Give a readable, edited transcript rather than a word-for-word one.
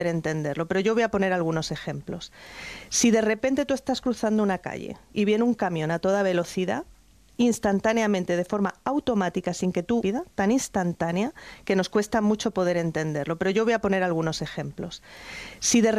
entenderlo, pero yo voy a poner algunos ejemplos. Si de repente tú estás cruzando una calle y viene un camión a toda velocidad, instantáneamente, de forma automática, sin que tú pidas, tan instantánea que nos cuesta mucho poder entenderlo, pero yo voy a poner algunos ejemplos. Si de